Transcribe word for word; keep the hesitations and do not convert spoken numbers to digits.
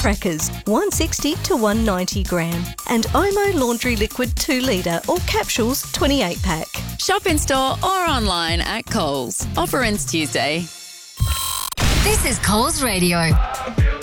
crackers, one sixty to one ninety gram, and Omo laundry liquid two litre or capsules twenty-eight pack. Shop in store or online at Coles. Offer ends Tuesday. This is Coles Radio.